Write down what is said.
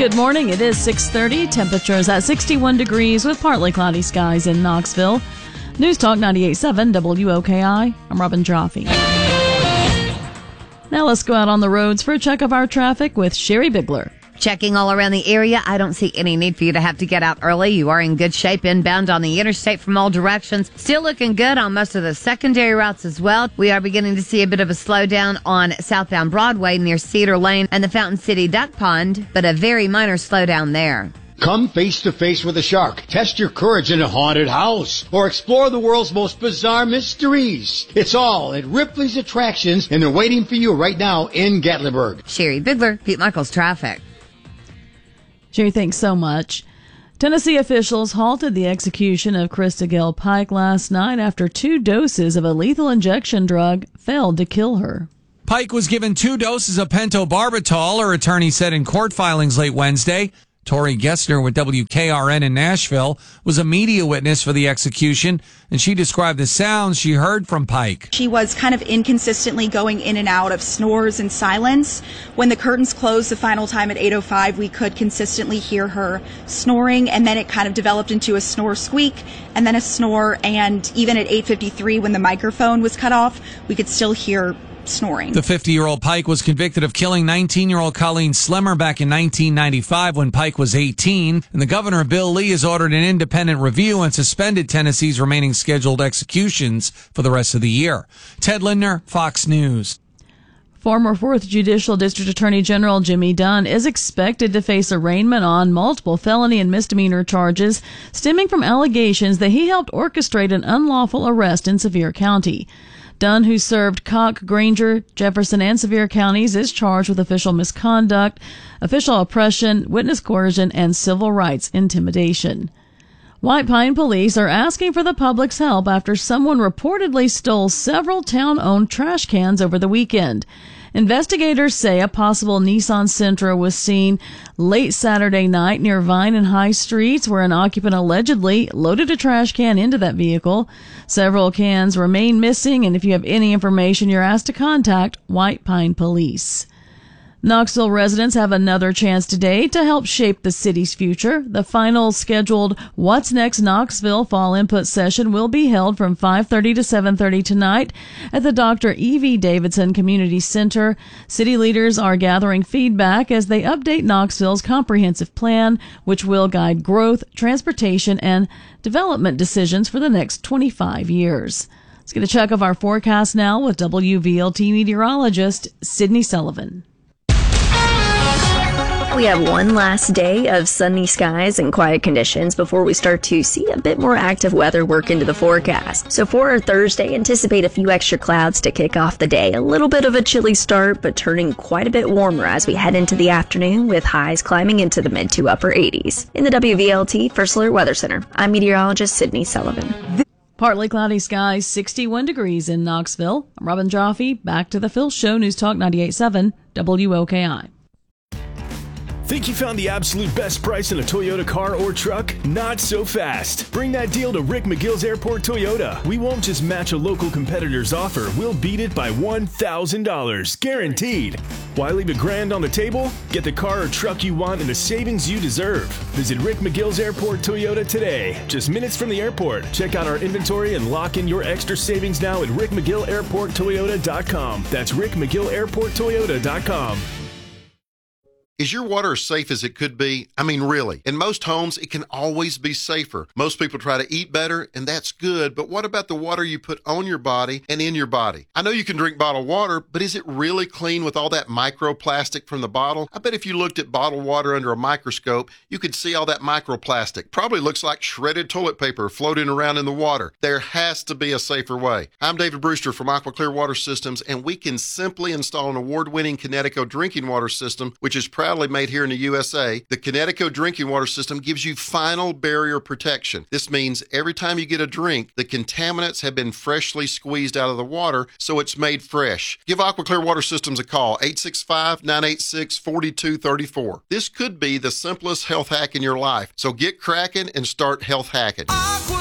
Good morning. It is 6:30. Temperatures at 61 degrees with partly cloudy skies in Knoxville. News Talk 98.7 WOKI. I'm Robin Jaffe. Now let's go out on the roads for a check of our traffic with Sherry Bigler. Checking all around the area, I don't see any need for you to have to get out early. You are in good shape inbound on the interstate from all directions. Still looking good on most of the secondary routes as well. We are beginning to see a bit of a slowdown on southbound Broadway near Cedar Lane and the Fountain City Duck Pond, but a very minor slowdown there. Come face to face with a shark, test your courage in a haunted house, or explore the world's most bizarre mysteries. It's all at Ripley's Attractions, and they're waiting for you right now in Gatlinburg. Sherry Bigler, Pete Michaels Traffic. Sherry, thanks so much. Tennessee officials halted the execution of Krista Gale Pike last night after 2 doses of a lethal injection drug failed to kill her. Pike was given 2 doses of pentobarbital, her attorney said in court filings late Wednesday. Tori Gessner with WKRN in Nashville was a media witness for the execution, and she described the sounds she heard from Pike. She was kind of inconsistently going in and out of snores and silence. When the curtains closed the final time at 8:05, we could consistently hear her snoring, and then it kind of developed into a snore squeak, and then a snore, and even at 8:53 when the microphone was cut off, we could still hear snoring. The 50-year-old Pike was convicted of killing 19-year-old Colleen Slemmer back in 1995 when Pike was 18, and the governor, Bill Lee, has ordered an independent review and suspended Tennessee's remaining scheduled executions for the rest of the year. Ted Lindner, Fox News. Former 4th Judicial District Attorney General Jimmy Dunn is expected to face arraignment on multiple felony and misdemeanor charges stemming from allegations that he helped orchestrate an unlawful arrest in Sevier County. Dunn, who served Cock, Granger, Jefferson, and Sevier counties, is charged with official misconduct, official oppression, witness coercion, and civil rights intimidation. White Pine police are asking for the public's help after someone reportedly stole several town-owned trash cans over the weekend. Investigators say a possible Nissan Sentra was seen late Saturday night near Vine and High Streets, where an occupant allegedly loaded a trash can into that vehicle. Several cans remain missing, and if you have any information, you're asked to contact White Pine Police. Knoxville residents have another chance today to help shape the city's future. The final scheduled What's Next Knoxville Fall Input Session will be held from 5:30 to 7:30 tonight at the Dr. E.V. Davidson Community Center. City leaders are gathering feedback as they update Knoxville's comprehensive plan, which will guide growth, transportation, and development decisions for the next 25 years. Let's get a check of our forecast now with WVLT meteorologist Sydney Sullivan. We have one last day of sunny skies and quiet conditions before we start to see a bit more active weather work into the forecast. So for our Thursday, anticipate a few extra clouds to kick off the day. A little bit of a chilly start, but turning quite a bit warmer as we head into the afternoon with highs climbing into the mid to upper 80s. In the WVLT First Alert Weather Center, I'm meteorologist Sydney Sullivan. Partly cloudy skies, 61 degrees in Knoxville. I'm Robin Jaffe. Back to the Phil Show, News Talk 98.7 WOKI. Think you found the absolute best price on a Toyota car or truck? Not so fast. Bring that deal to Rick McGill's Airport Toyota. We won't just match a local competitor's offer. We'll beat it by $1,000. Guaranteed. Why leave $1,000 on the table? Get the car or truck you want and the savings you deserve. Visit Rick McGill's Airport Toyota today. Just minutes from the airport. Check out our inventory and lock in your extra savings now at rickmcgillairporttoyota.com. That's rickmcgillairporttoyota.com. Is your water as safe as it could be? I mean, really. In most homes, it can always be safer. Most people try to eat better, and that's good, but what about the water you put on your body and in your body? I know you can drink bottled water, but is it really clean with all that microplastic from the bottle? I bet if you looked at bottled water under a microscope, you could see all that microplastic. Probably looks like shredded toilet paper floating around in the water. There has to be a safer way. I'm David Brewster from AquaClear Water Systems, and we can simply install an award-winning Connecticut drinking water system, which is proudly made here in the USA. The Connecticut drinking water system gives you final barrier protection. This means every time you get a drink, the contaminants have been freshly squeezed out of the water, so it's made fresh. Give AquaClear Water Systems a call, 865-986-4234. This could be the simplest health hack in your life, so get cracking and start health hacking.